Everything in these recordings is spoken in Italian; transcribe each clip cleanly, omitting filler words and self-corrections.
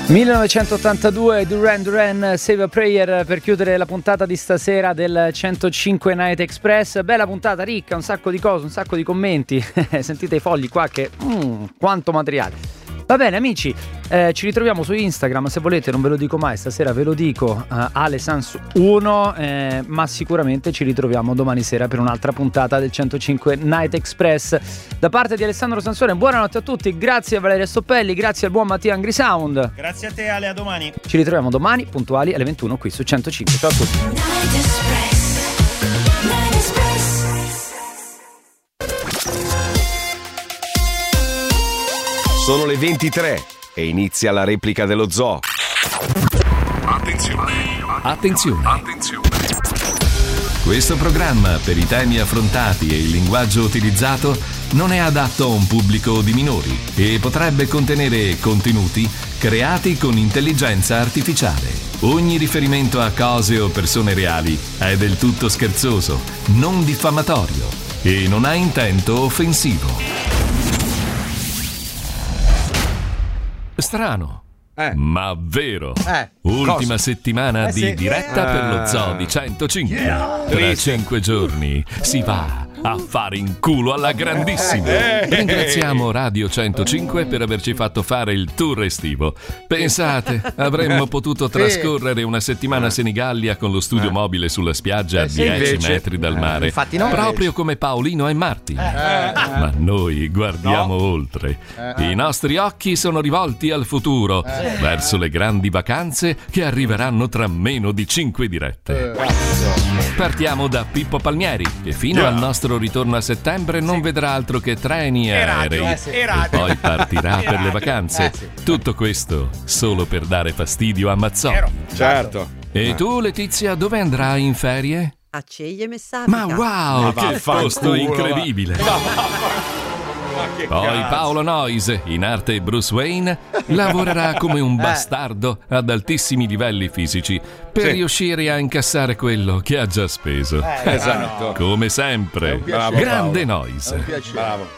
1982, Duran Duran, Save a Prayer, per chiudere la puntata di stasera del 105 Night Express. Bella puntata, ricca, un sacco di cose, un sacco di commenti. Sentite i fogli qua che quanto materiale. Va bene amici, ci ritroviamo su Instagram, se volete, non ve lo dico mai, stasera ve lo dico, alesans1, ma sicuramente ci ritroviamo domani sera per un'altra puntata del 105 Night Express. Da parte di Alessandro Sansone, buonanotte a tutti, grazie a Valeria Stoppelli, grazie al buon Mattia Angrisound. Grazie a te Ale, a domani. Ci ritroviamo domani puntuali alle 21 qui su 105. Ciao a tutti. Night Express. Night Express. Sono le 23 e inizia la replica dello zoo. Attenzione. Attenzione. Attenzione. Questo programma, per i temi affrontati e il linguaggio utilizzato, non è adatto a un pubblico di minori e potrebbe contenere contenuti creati con intelligenza artificiale. Ogni riferimento a cose o persone reali è del tutto scherzoso, non diffamatorio e non ha intento offensivo. Strano, ma vero. Ultima settimana di diretta per lo Zoo di 105. Tra 5 giorni si va a fare in culo alla grandissima. Ringraziamo Radio 105 per averci fatto fare il tour estivo. Pensate, avremmo potuto trascorrere una settimana a Senigallia con lo studio mobile sulla spiaggia a 10 metri dal mare, infatti no. Proprio come Paolino e Marti. Ma noi guardiamo oltre. I nostri occhi sono rivolti al futuro, verso le grandi vacanze che arriveranno tra meno di 5 dirette. Partiamo da Pippo Palmieri, che fino al nostro ritorno a settembre non vedrà altro che treni e aerei e poi partirà per le vacanze. Tutto questo solo per dare fastidio a Mazzoni. Certo. E tu, Letizia, dove andrai in ferie? A Ceglie Messapica. Ma wow, che posto incredibile! Poi Paolo Noyes, in arte Bruce Wayne, lavorerà come un bastardo ad altissimi livelli fisici per riuscire a incassare quello che ha già speso. Esatto. Come sempre, grande Noyes. Bravo.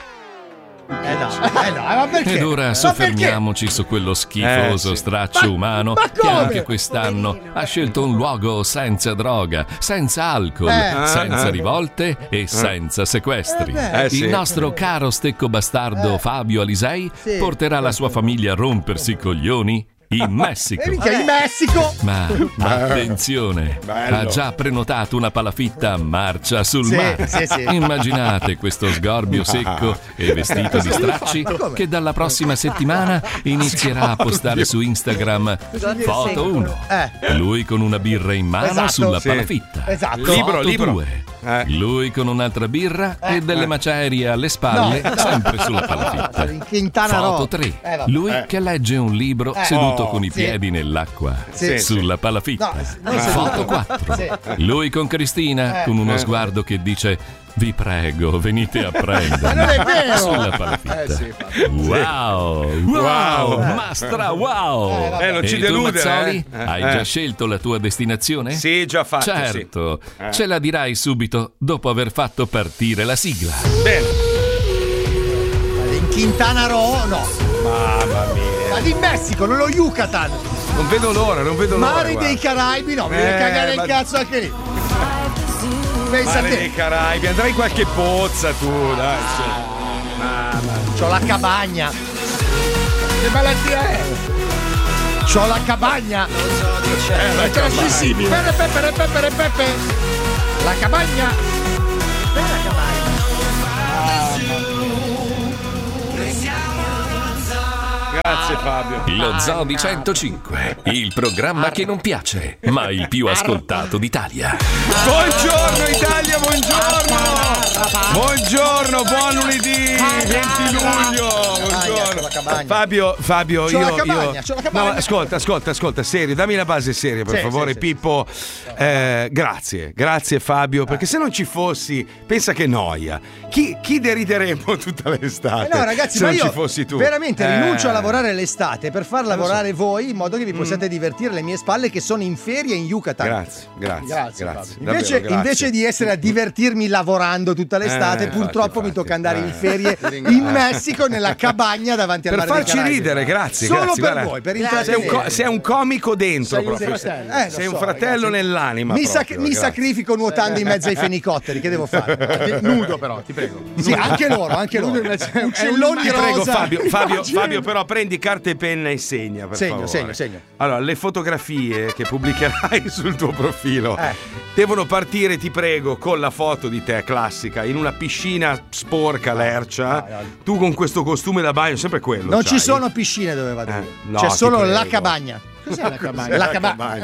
Ma perché? Ed ora soffermiamoci su quello schifoso straccio umano che anche quest'anno ha scelto un luogo senza droga, senza alcol, senza rivolte e senza sequestri. Il nostro caro stecco bastardo Fabio Alisei porterà la sua famiglia a rompersi i coglioni in Messico. In Messico! Ma attenzione, ha già prenotato una palafitta a marcia sul mare. Immaginate questo sgorbio secco e vestito di stracci che dalla prossima settimana inizierà a postare su Instagram foto 1. Lui con una birra in mano sulla palafitta. Foto 2. Lui con un'altra birra e delle macerie alle spalle, sempre sulla palafitta. Foto 3. Lui che legge un libro seduto con i piedi nell'acqua sulla palafitta. Foto 4. Lui con Cristina con uno sguardo che dice: vi prego, venite a prendermi. Non è vero! Sulla palafitta. Wow! Mastra, wow! Non ci e tu, deludere, Mazzoli, hai già scelto la tua destinazione? Sì, già fatto. Certo, ce la dirai subito dopo aver fatto partire la sigla. Bene. In Quintana Roo, no. Mamma mia. Ma in Messico, non lo Yucatan. Non vedo l'ora. Mare dei Caraibi, no, mi deve cagare il cazzo anche lì. Pensa Mare te. dei Caraibi, andrai in qualche pozza tu, dai. C'ho la cabagna. Che malattia è? C'ho la cabagna. È trasmissibile. Pepe. La cabagna. Bella cabagna. Grazie Fabio. Lo Zoo di 105, il programma che non piace, ma il più ascoltato d'Italia. Buongiorno Italia, buongiorno, buon lunedì 20 luglio. Buongiorno. Fabio, C'ho io la cabagna. No, ascolta, serio, dammi la base seria per favore, Pippo. Grazie Fabio, perché se non ci fossi, pensa che noia. Chi derideremo tutta l'estate? No, ragazzi, se ma non io ci fossi tu. veramente rinuncio a lavorare l'estate per far lavorare voi in modo che vi possiate divertire alle mie spalle, che sono in ferie in Yucatan. Grazie. Invece di essere a divertirmi lavorando tutta l'estate, purtroppo mi tocca andare in ferie in Messico, nella cabagna davanti al mare dei Caraibi. Per farci ridere, grazie. Solo per voi, per intrattenere. Sei un comico dentro proprio. Sei un fratello nell'anima. Mi sacrifico nuotando in mezzo ai fenicotteri, che devo fare? Nudo però, ti prego. Sì, anche loro. Uccelloni rosa. Fabio, però prendi carta e penna e segna, per favore. Segno. Allora, le fotografie che pubblicherai sul tuo profilo devono partire, ti prego, con la foto di te classica in una piscina sporca, lercia. Tu con questo costume da bagno, sempre quello. Non ci sono piscine dove vado io. C'è solo la cabagna. Cos'è la cabana? La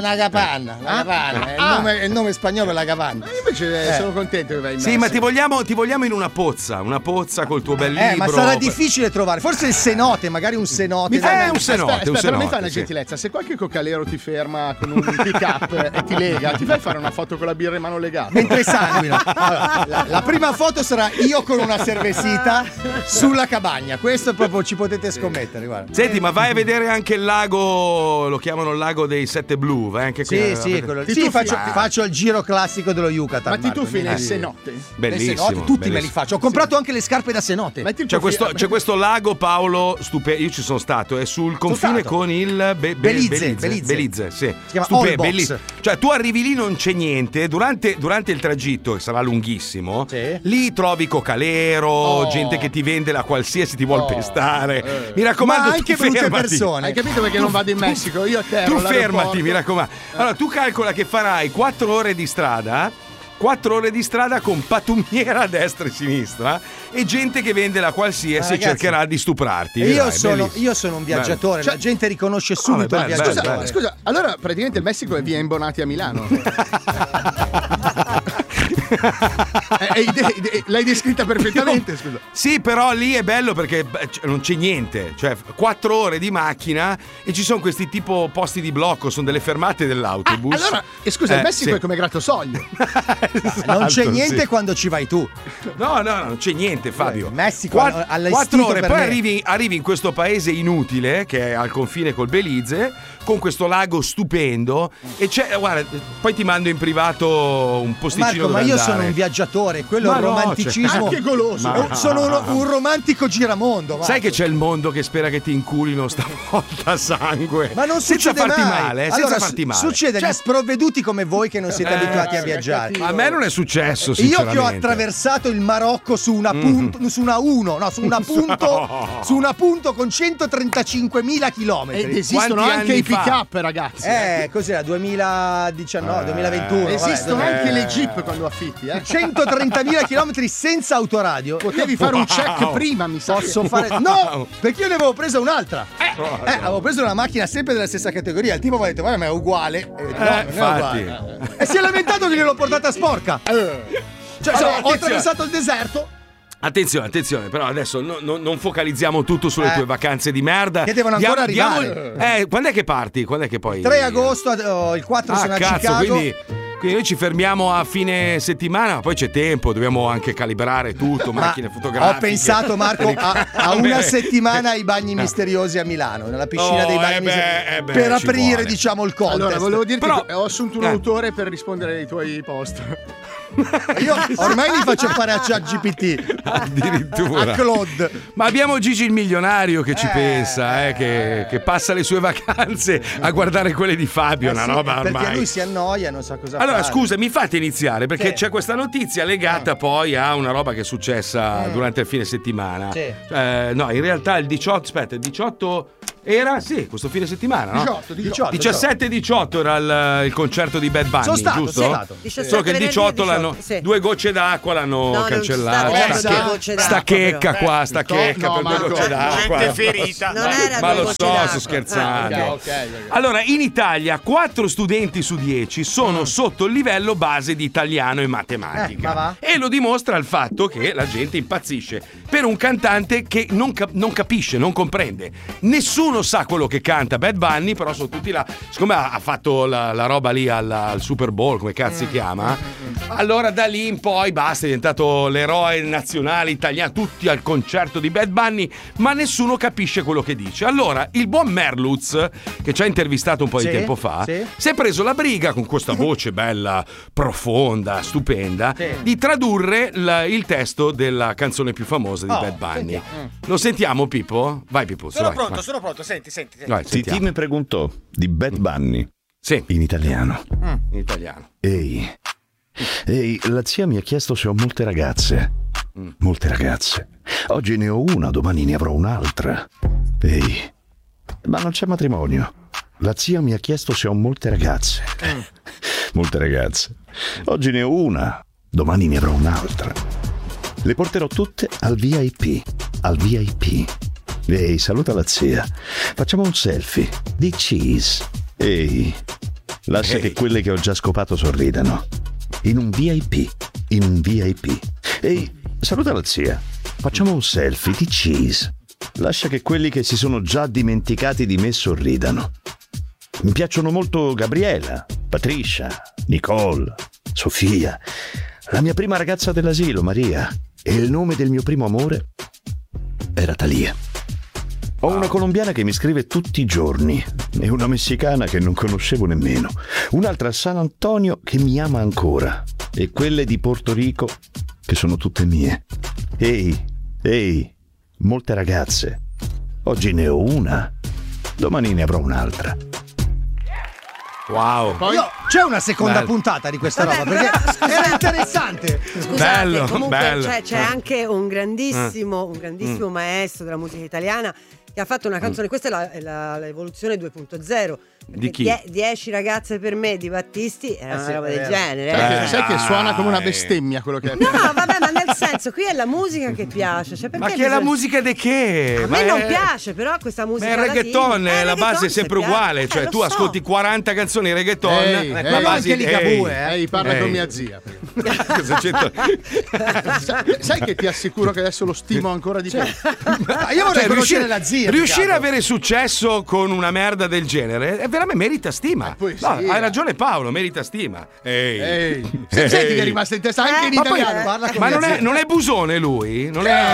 capanna. È il nome spagnolo è la capanna. Io invece sono contento che vai in Messico. Sì, ma ti vogliamo in una pozza col tuo bel libro. Ma sarà difficile trovare. Forse il cenote, magari un cenote. Un cenote. Però mi fai una gentilezza. Se qualche cocalero ti ferma con un pick up e ti lega, ti fai fare una foto con la birra in mano legata? Mentre sanguina. Allora, la prima foto sarà io con una cervesita sulla cabagna. Questo proprio ci potete scommettere, guarda. Senti, ma vai a vedere anche il lago, lo chiamano il lago dei Sette Blu, vai anche qui. Sì, faccio il giro classico dello Yucatan. Ma ti tuffi nel cenote? Bellissimo. Tutti me li faccio. Ho comprato anche le scarpe da cenote. C'è questo lago, Paolo, stupendo. Io ci sono stato, è sul confine con il Belize, sì. Si chiama bellissimo. Cioè, tu arrivi lì, non c'è niente. Durante il tragitto, che sarà lunghissimo, lì trovi cocalero, gente che ti vende la qualsiasi, ti vuol pestare. Mi raccomando, ma anche brutte persone. Hai capito perché non vado in Messico? Io a terra. Tu fermati, mi raccomando. Allora, tu calcola che farai 4 ore di strada con pattumiera a destra e sinistra e gente che vende la qualsiasi e cercherà di stuprarti. Io sono un viaggiatore, la gente riconosce subito il viaggiatore. Scusa, allora praticamente il Messico è via Imbonati a Milano. L'hai descritta perfettamente, scusa. Sì, però lì è bello perché non c'è niente, cioè 4 ore di macchina e ci sono questi tipo posti di blocco, sono delle fermate dell'autobus. Allora, scusa, il Messico è come Gratosoglio. Non c'è niente quando ci vai tu. No, non c'è niente, Fabio. Il Messico 4 ore, poi arrivi in questo paese inutile che è al confine col Belize, con questo lago stupendo e guarda, poi ti mando in privato un posticino dove io sono un viaggiatore, quello è il romanticismo. Anche goloso. Sono un romantico giramondo. Sai che c'è il mondo che spera che ti inculino stavolta sangue. Ma non senza succede farti mai. male, allora, senza farti male. Succede agli sprovveduti come voi che non siete abituati a viaggiare. A me non è successo, io che ho attraversato il Marocco su una punto con 135.000 chilometri. Ed esistono anche i pick up, ragazzi. Cos'era? 2019, 2021. Esistono anche le Jeep quando affitti, 130.000 chilometri senza autoradio. Potevi fare un check prima, mi sa. Posso fare? No, perché io ne avevo presa un'altra. Avevo preso una macchina sempre della stessa categoria. Il tipo mi ha detto, ma è uguale. Non è uguale. E si è lamentato che gliel'ho portata sporca. Ho attraversato il deserto. Attenzione, però adesso non focalizziamo tutto sulle tue vacanze di merda. Che devono ancora arrivare. Quando è che parti? Quando è che poi? 3 agosto, il 4 sono a Chicago. Quindi noi ci fermiamo a fine settimana, poi c'è tempo, dobbiamo anche calibrare tutto, macchine fotografiche. Ho pensato, Marco, a una settimana ai bagni misteriosi a Milano, nella piscina dei bagni per aprire, diciamo, il contest. Allora, volevo dirti che ho assunto un autore per rispondere ai tuoi post. Io ormai li faccio fare a ChatGPT. Addirittura. A Claude. Ma abbiamo Gigi il milionario che ci pensa, che passa le sue vacanze a guardare quelle di Fabio, una roba ormai. Perché lui si annoia, non sa cosa Allora, fare. scusa, mi fate iniziare perché c'è questa notizia legata poi a una roba che è successa durante il fine settimana. No, in realtà il 18 era questo fine settimana, no? 17 e 18 era il concerto di Bad Bunny, giusto? Solo che il 18 2 gocce d'acqua l'hanno cancellato. Sta checca qua, sta checca per 2 gocce d'acqua. Gente ferita. Ma lo sto scherzando. Allora, in Italia 4 studenti su 10 sono sotto il livello base di italiano e matematica. E lo dimostra il fatto che la gente impazzisce per un cantante che non capisce, non comprende. Nessuno nessuno sa quello che canta Bad Bunny, però sono tutti là. Siccome ha fatto la roba lì al Super Bowl, come cazzo si chiama, allora da lì in poi basta, è diventato l'eroe nazionale italiano, tutti al concerto di Bad Bunny, ma nessuno capisce quello che dice. Allora il buon Merluz, che ci ha intervistato un po' di tempo fa, si è preso la briga con questa voce bella, profonda, stupenda, di tradurre il testo della canzone più famosa di Bad Bunny. Lo sentiamo, Pippo? Vai, Pippo. Sono pronto, senti. Vai, Titi mi preguntò di Bad Bunny. Sì. In italiano. In italiano. Ehi, la zia mi ha chiesto se ho molte ragazze. Molte ragazze. Oggi ne ho una, domani ne avrò un'altra. Ehi, ma non c'è matrimonio. La zia mi ha chiesto se ho molte ragazze. Molte ragazze. Oggi ne ho una, domani ne avrò un'altra. Le porterò tutte al VIP. Al VIP. Ehi, saluta la zia. Facciamo un selfie di cheese. Ehi, lascia che quelle che ho già scopato sorridano. In un VIP. In un VIP. Ehi, saluta la zia. Facciamo un selfie di cheese. Lascia che quelli che si sono già dimenticati di me sorridano. Mi piacciono molto Gabriela, Patricia, Nicole, Sofia, la mia prima ragazza dell'asilo, Maria, e il nome del mio primo amore era Thalia. Ho una colombiana che mi scrive tutti i giorni e una messicana che non conoscevo nemmeno, un'altra a San Antonio che mi ama ancora e quelle di Porto Rico che sono tutte mie. Ehi, molte ragazze. Oggi ne ho una, domani ne avrò un'altra. Wow. C'è una seconda puntata di questa roba perché era interessante. Scusate, comunque c'è anche un grandissimo maestro della musica italiana che ha fatto una canzone, questa è l'evoluzione 2.0. Di chi? 10 ragazze per me di Battisti era una roba del genere. Sai che suona come una bestemmia quello che è. No, vabbè, ma nel senso, qui è la musica che piace. Cioè, ma che è la musica di che? A me non piace, però questa musica. Ma il reggaeton, la base è sempre uguale. Cioè, tu ascolti 40 canzoni reggaeton, la base è. Parla con mia zia. Sai che ti assicuro che adesso lo stimo ancora di più. Io vorrei conoscere la zia. Riuscire a avere successo con una merda del genere è veramente merita stima. Hai ragione Paolo, merita stima. Senti che è rimasta in testa anche in italiano. Ma non è Busone lui? Non è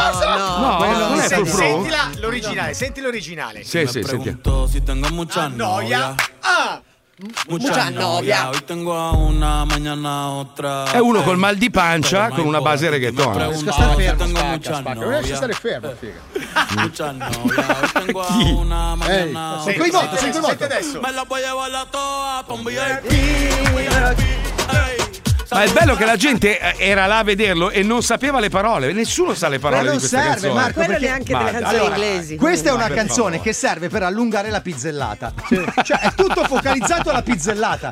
non è Sentila l'originale, senti l'originale. Sì, senti. Si tengo mucha noia. Mucha novia. Hoy tengo a una, mañana otra. È uno col mal di pancia con una base reggaeton. Riesco a stare fermo, Mucha novia. Hoy tengo a una, mañana otra. Senti adesso. Me la voy a llevar la toa con VIP. Ma è bello che la gente era là a vederlo e non sapeva le parole. Nessuno sa le parole di questa canzone. Marco, quello neanche delle canzoni inglesi. Questa è una canzone che serve per allungare la pizzellata. Cioè è tutto focalizzato alla pizzellata.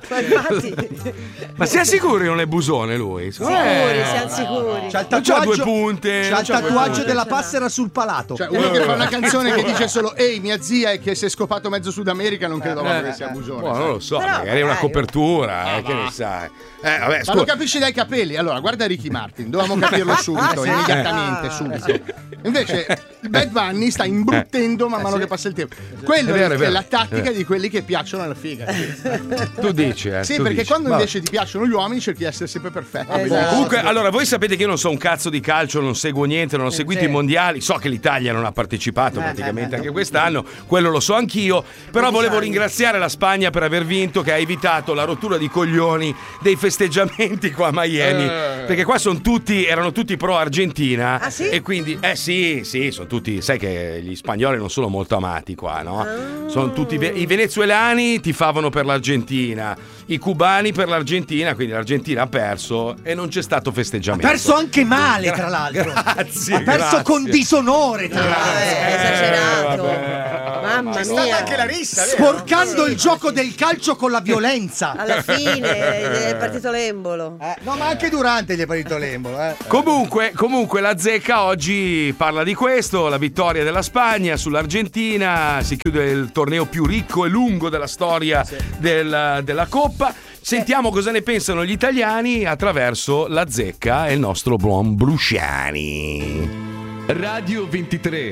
Ma siamo sicuri non è Busone lui? Siamo sicuri. C'ha il tatuaggio, due punte. C'ha il tatuaggio della passera sul palato. Cioè, uno che fa una canzone che dice solo ehi mia zia e che si è scopato mezzo Sud America, non credo che sia Busone. Non lo so, magari è una copertura, che ne sai. Vabbè, ma lo capisci dai capelli. Allora, guarda Ricky Martin, dovevamo capirlo subito, immediatamente, subito. Invece Bad Bunny sta imbruttendo man mano che passa il tempo. Quello è la tattica di quelli che piacciono alla figa. Tu dici, Sì, perché quando invece ti piacciono gli uomini cerchi di essere sempre perfetto. Comunque, allora, voi sapete che io non so un cazzo di calcio, non seguo niente, non ho seguito i mondiali. So che l'Italia non ha partecipato praticamente anche quest'anno, quello lo so anch'io. Però volevo ringraziare la Spagna per aver vinto, che ha evitato la rottura di coglioni dei festeggiamenti qua a Miami. Perché qua erano tutti pro Argentina. Ah, sì? E quindi, sì, sono tutti. Sai che gli spagnoli non sono molto amati qua, no? Sono tutti. I venezuelani tifavano per l'Argentina, i cubani per l'Argentina, quindi l'Argentina ha perso e non c'è stato festeggiamento. Ha perso anche male, tra l'altro. Grazie. Ha perso con disonore, tra l'altro. Esagerato. Mamma mia. C'è stata anche la rissa, sporcando il gioco del calcio con la violenza. Alla fine è partito l'embolo. No, ma anche durante gli è partito l'embolo. Comunque la zecca oggi parla di questo, la vittoria della Spagna sull'Argentina, si chiude il torneo più ricco e lungo della storia della Coppa. Sentiamo cosa ne pensano gli italiani attraverso la zecca e il nostro buon Brusciani. Radio 23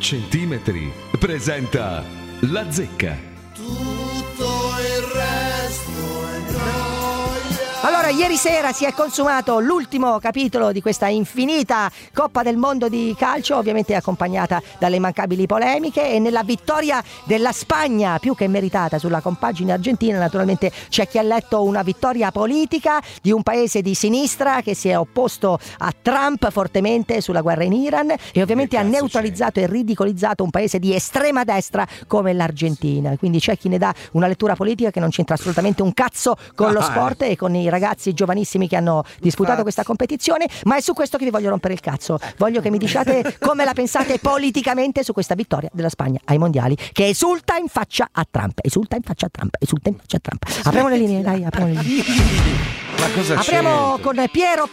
centimetri presenta La Zecca. Tutto il resto è noia. Allora, ieri sera si è consumato l'ultimo capitolo di questa infinita Coppa del Mondo di calcio, ovviamente accompagnata dalle immancabili polemiche, e nella vittoria della Spagna, più che meritata, sulla compagine argentina, naturalmente c'è chi ha letto una vittoria politica di un paese di sinistra che si è opposto a Trump fortemente sulla guerra in Iran e ovviamente ha neutralizzato e ridicolizzato un paese di estrema destra come l'Argentina. Quindi c'è chi ne dà una lettura politica che non c'entra assolutamente un cazzo con lo sport e con i ragazzi giovanissimi che hanno disputato questa competizione, ma è su questo che vi voglio rompere il cazzo. Voglio che mi diciate come la pensate politicamente su questa vittoria della Spagna ai mondiali, che esulta in faccia a Trump. Apriamo le linee, dai, apriamo le linee. Ma cosa apriamo con Piero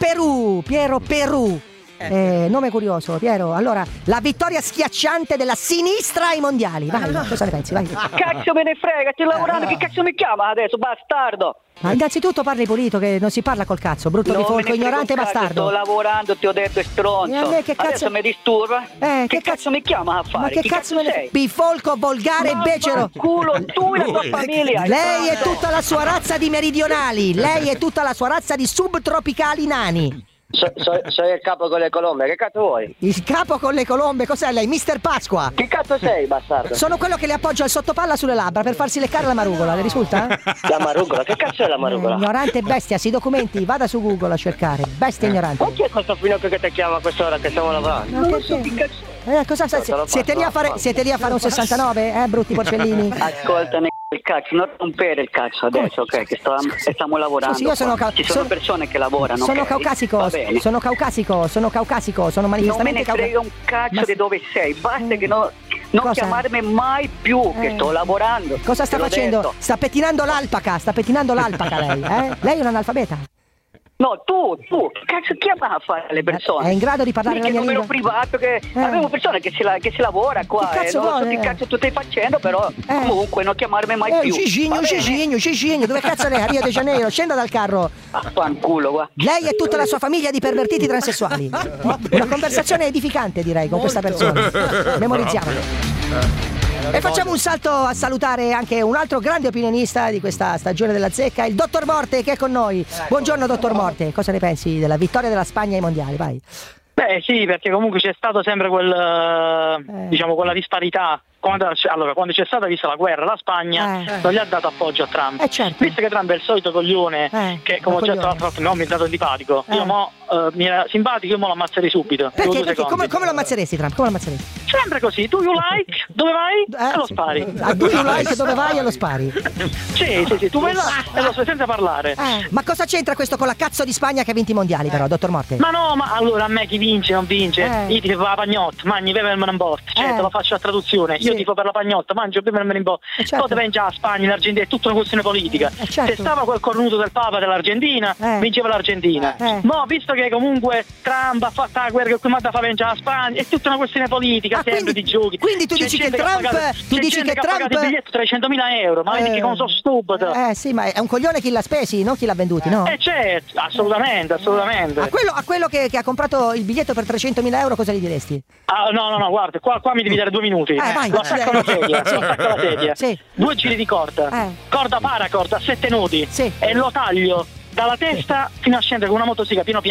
Perù. Nome curioso, Piero. Allora, la vittoria schiacciante della sinistra ai mondiali. Vai, cosa ne pensi? Vai. Cazzo me ne frega, stai lavorando, che cazzo mi chiama adesso, bastardo? Ma innanzitutto parli pulito, che non si parla col cazzo, brutto bifolco, ignorante bastardo. Sto lavorando, ti ho detto, è stronzo. E a me che cazzo... Adesso mi disturba? Che cazzo mi chiama a fare? Ma che cazzo me ne... sei? Bifolco, volgare, becero. Culo, tu e la tua famiglia. Lei e tutta la sua razza di meridionali. Lei e tutta la sua razza di subtropicali nani. Sei il capo con le colombe, che cazzo vuoi? Il capo con le colombe, cos'è lei? Mister Pasqua? Che cazzo sei, bastardo? Sono quello che le appoggia il sottopalla sulle labbra per farsi leccare la marugola, le risulta? La marugola? Che cazzo è la marugola? Ignorante bestia, si documenti, vada su Google a cercare. Bestia ignorante. Ma chi è questo finocchio che ti chiama a quest'ora che stiamo lavorando? Non so che cazzo. Cosa siete lì a fare un 69? Brutti porcellini? Ascoltami il cazzo, non rompere il cazzo adesso, ok? Che stiamo lavorando. Sì, io sono ci sono persone che lavorano. Sono caucasico, sono manifestamente non me ne frega un cazzo di dove sei, basta che non chiamarmi mai più, che sto lavorando. Cosa sta facendo? Detto. Sta pettinando l'alpaca lei, Lei è un analfabeta? No, tu, che cazzo chiama a fare le persone? È in grado di parlare la mia lingua? Privato che avevo persone che si lavora qua che cazzo non so che cazzo tu stai facendo, però comunque non chiamarmi mai più. Cicigno, dove cazzo lei? A Rio de Janeiro, scenda dal carro. Fanculo, guarda. Lei e tutta la sua famiglia di pervertiti transessuali. Una conversazione edificante, direi, con questa persona. Memorizziamolo. E facciamo un salto a salutare anche un altro grande opinionista di questa stagione della Zecca, il Dottor Morte, che è con noi. Buongiorno Dottor Morte, cosa ne pensi della vittoria della Spagna ai mondiali? Vai. Beh sì, perché comunque c'è stato sempre quella disparità. Quando c'è stata, vista la guerra, la Spagna non gli ha dato appoggio a Trump. Certo. Visto che Trump è il solito coglione che, come ho già detto, no, mi è dato antipatico. Io mi era simpatico, io lo ammazzerei subito. Perché? Come lo ammazzeresti, Trump? Come lo ammazeresti? Sempre così, do you like, dove vai? E lo spari. Do you like, dove vai e lo spari? Sì, tu vai là e lo spari senza parlare. Ma cosa c'entra questo con la cazzo di Spagna che ha vinto i mondiali, però, Dottor Morte? Ma no, ma allora a me chi vince, non vince. Io ti fa la pagnotta, mangi, bevi il menembot. Cioè, te lo faccio a traduzione. Io tifo per la pagnotta, mangio, bevo il menembot. Poi te vengi alla Spagna, l'Argentina, è tutta una questione politica. Se stava quel cornuto del Papa dell'Argentina, vinceva l'Argentina. No, visto che comunque Trump ha fatto la guerra che qui manda fa vincere la Spagna, è tutta una questione politica, sempre di giochi. Quindi tu dici che Trump ha pagato il biglietto 300.000 euro, ma vedi che come sono stupido. Sì, ma è un coglione chi l'ha spesi, non chi l'ha venduti, no? Certo, assolutamente. A quello che ha comprato il biglietto per 300.000 euro cosa gli diresti? No, guarda, qua mi devi dare 2 minuti. Vai, lo attacco alla sedia, Sì. 2 giri di corda, corda paracord a 7 nodi, e lo taglio dalla testa fino a scendere con una motosega piano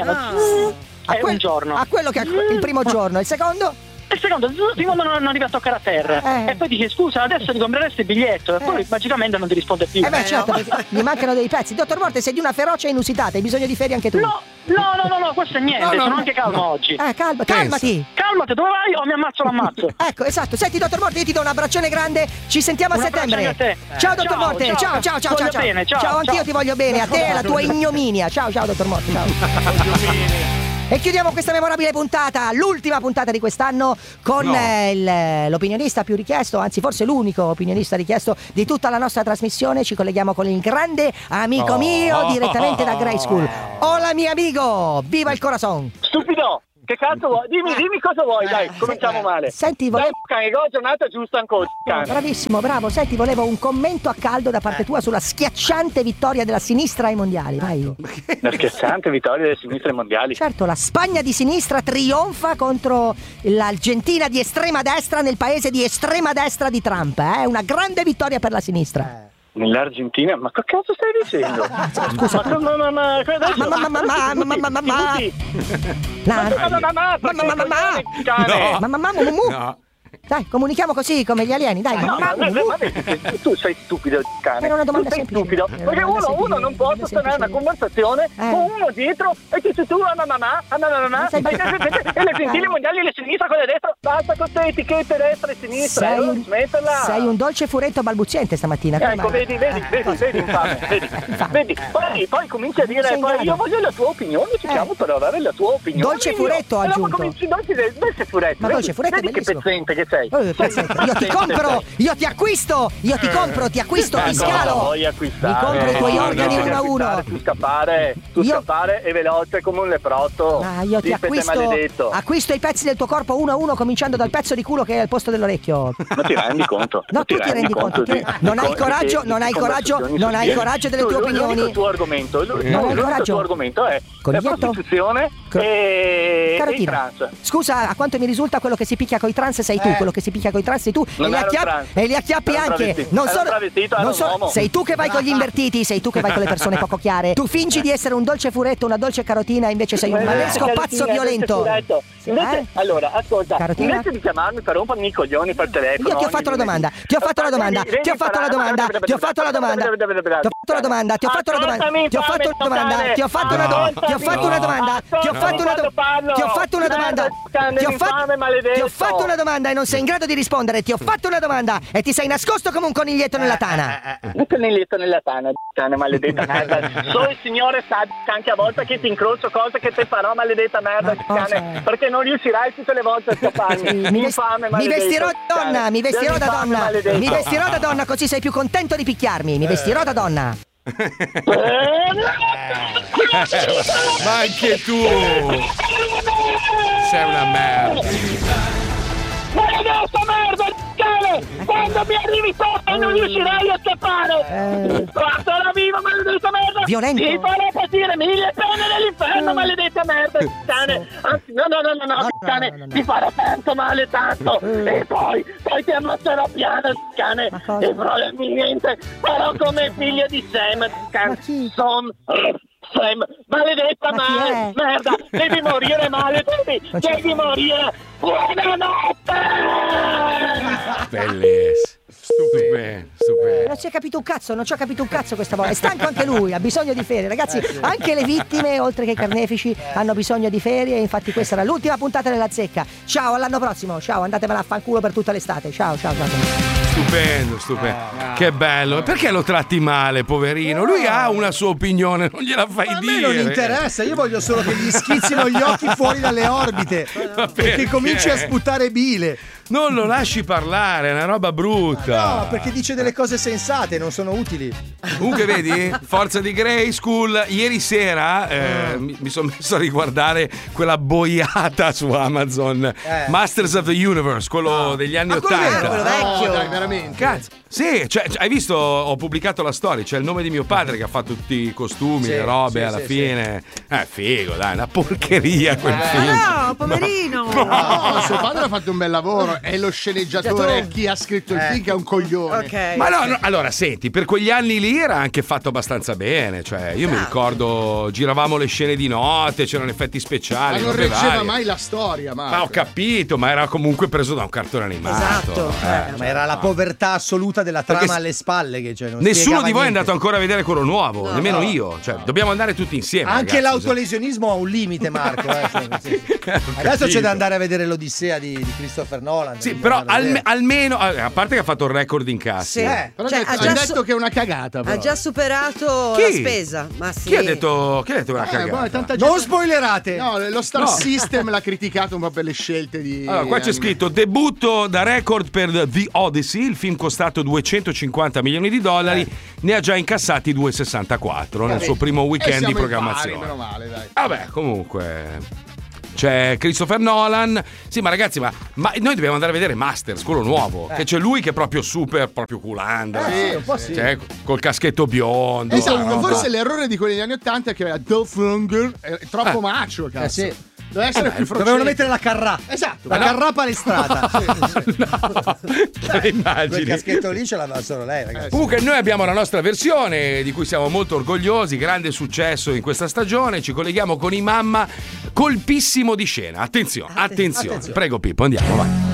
un giorno. A quello che il primo giorno, il secondo? Il secondo non arriva a toccare a terra. E poi dice scusa, adesso ti compreresti il biglietto. E poi magicamente non ti risponde più. Certo, perché gli mancano dei pezzi. Dottor Morte, sei di una ferocia inusitata, hai bisogno di ferie anche tu. No, questo è niente, sono anche calmo oggi. Calmati. Calmati, dove vai o mi l'ammazzo. Ecco, esatto. Senti, Dottor Morte, io ti do un abbraccione grande. Ci sentiamo a settembre. A te. Ciao, Dottor Morte. Ciao. Bene, ciao, anch'io ti voglio bene. A te e alla tua ignominia. Ciao, Dottor Morte. Ciao. E chiudiamo questa memorabile puntata, l'ultima puntata di quest'anno, con l'opinionista più richiesto, anzi forse l'unico opinionista richiesto di tutta la nostra trasmissione. Ci colleghiamo con il grande amico mio direttamente da Grey School. Hola mio amico, viva il corazon! Stupido! che cazzo vuoi? Dimmi cosa vuoi, dai, cominciamo male. Senti, volevo... Dai, giornata giusta ancora. Bravissimo, bravo. Senti, volevo un commento a caldo da parte tua sulla schiacciante vittoria della sinistra ai mondiali, vai. La schiacciante vittoria della sinistra ai mondiali? Certo, la Spagna di sinistra trionfa contro l'Argentina di estrema destra nel paese di estrema destra di Trump, una grande vittoria per la sinistra. Nell'Argentina? Ma che cazzo stai dicendo? Scusa. Ma dai, comunichiamo così come gli alieni, dai. Tu sei stupido, cane. Era una domanda tu sei semplice. stupido. Perché uno non può sostenere una conversazione con uno dietro e dici tu mamma e le gentili mondiali e le sinistra con la destra. Basta con queste etichette destra e sinistra. Smetterla. Sei un dolce furetto balbuziente stamattina. Ecco, vedi, infame. Vedi. Poi cominci a dire, io voglio la tua opinione, ci siamo per avere la tua opinione. Dolce furetto ha aggiunto. Dolce furetto. Ma dolce furetto è vedi che bellissimo. pezzente che sei. Io ti compro, io ti acquisto, io ti compro, ti acquisto, ti scalo. Mi compro i tuoi organi uno a uno. Tu scappare e veloce come un leprotto. Io ti acquisto i pezzi del tuo corpo uno a uno, cominciando dal pezzo di culo che è al posto dell'orecchio. Ma ti rendi conto? No, tu ti rendi conto. Non hai coraggio delle tue opinioni. Il tuo argomento è la prostituzione e i trans. Scusa, a quanto mi risulta quello che si picchia coi trans sei tu, quello che si picchia coi trans sei tu e li acchiappi anche. Non solo, sei tu che vai con gli invertiti, sei tu che vai con le persone poco chiare. Tu fingi di essere un dolce furetto, una dolce carotina, invece sei un maleesco pazzo violento. Invece, allora, ascolta, invece di chiamarmi per rompermi i coglioni per telefono. Io ti ho fatto la domanda. E non sei in grado di rispondere. Ti ho fatto una domanda e ti sei nascosto come un coniglietto nella tana. Un coniglietto nella tana, cane maledetta merda. So il signore sa anche a volte che ti incrocio cose che te farò, maledetta merda, cane, perché non riuscirai tutte le volte a scapparmi. Infame, maledetto. Mi vestirò da donna così sei più contento di picchiarmi. Mi vestirò da donna. Ma anche tu sei una merda. Maledetta merda, cane! Quando mi arrivi sotto non riuscirai a scappare! Guardala viva, maledetta merda! Violento! Ti farò patire mille pene nell'inferno, maledetta merda, cane! Anzi, no, cane! Ti farò tanto male, tanto! E poi ti ammazzerò piano, cane! E probabilmente farò come figlio di Sam, cane! Sam, maledetta merda! Devi morire male, devi morire! Buonanotte! Bellissimo. Stupendo. Non ci ha capito un cazzo questa volta. È stanco anche lui, ha bisogno di ferie. Ragazzi, anche le vittime, oltre che i carnefici, hanno bisogno di ferie. Infatti questa era l'ultima puntata della Zecca. Ciao, all'anno prossimo. Ciao, andatevela a fanculo per tutta l'estate. Ciao. Stupendo. Che bello. Perché lo tratti male, poverino? Lui ha una sua opinione, non gliela fai dire. A me non interessa, io voglio solo che gli schizzino gli occhi fuori dalle orbite e che cominci a sputare bile. Non lo lasci parlare, è una roba brutta. No, perché dice delle cose sensate, non sono utili. Comunque vedi, forza di Grayskull. Ieri sera mi sono messo a riguardare quella boiata su Amazon, Masters of the Universe, quello degli anni 80. Quello vecchio. Dai, veramente. Cazzo. Sì, cioè, hai visto, ho pubblicato la storia, c'è il nome di mio padre che ha fatto tutti i costumi, le robe alla fine. Figo, dai, una porcheria quel film. No, poverino. No, suo padre ha fatto un bel lavoro. È lo sceneggiatore, chi ha scritto il film che è un coglione. Okay. Ma no, allora senti, per quegli anni lì era anche fatto abbastanza bene, cioè io mi ricordo giravamo le scene di notte, c'erano effetti speciali. Ma non reggeva mai la storia, Marco. Ma ho capito, ma era comunque preso da un cartone animato. Esatto. Ma era la povertà assoluta della trama alle spalle che non nessuno di voi è andato ancora a vedere quello nuovo, nemmeno io, cioè dobbiamo andare tutti insieme. Anche ragazzi, l'autolesionismo ha un limite, Marco. Adesso c'è da andare a vedere l'Odissea di Christopher Nolan. Sì, però almeno, a parte che ha fatto il record in cassi. Sì. Però ha detto che è una cagata. Però. Ha già superato la spesa. Ma sì. Chi ha detto che è una cagata? Non spoilerate. No, lo Star System l'ha criticato un po' per le scelte di. Allora, qua c'è scritto: debutto da record per The Odyssey. Il film costato $250 milioni, ne ha già incassati 264 nel suo primo weekend di programmazione. Meno male, dai. Vabbè, comunque. c'è Christopher Nolan. Sì, ma ragazzi, ma noi dobbiamo andare a vedere Masters, quello nuovo, che c'è lui che è proprio super, proprio culandra. Sì, un po' sì. Cioè, col caschetto biondo. Esatto, forse l'errore di quelli degli anni 80 è che era Dolph Lundgren, è troppo macho, cazzo. Sì. Deve essere più francese. Dovevano mettere la carrà. Esatto. La carrà palestrata. Che immagini. Quel caschetto lì ce l'aveva solo lei, ragazzi. Comunque noi abbiamo la nostra versione di cui siamo molto orgogliosi, grande successo in questa stagione. Ci colleghiamo con i Mamma, colpissimo di scena. Attenzione. Prego Pippo, andiamo, vai.